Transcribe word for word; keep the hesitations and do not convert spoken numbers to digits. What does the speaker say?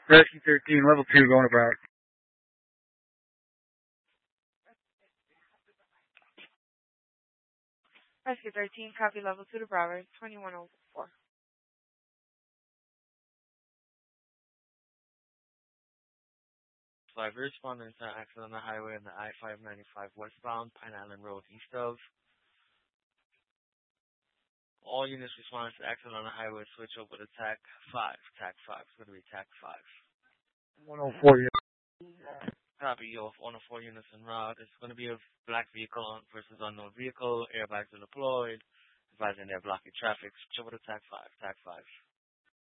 Rescue thirteen, level two, going about. Rescue thirteen, copy level two to Broward, twenty-one oh four. Five responding to an accident on the highway on the I five ninety-five westbound, Pine Island Road east of. All units responding to the accident on the highway switch over to T A C five. T A C five. It's going to be T A C five. one oh four, yeah. Copy, yo, one oh four units en route. It's going to be a black vehicle on versus unknown vehicle. Airbags are deployed. Advising they're blocking traffic. Switch over to T A C five. T A C five.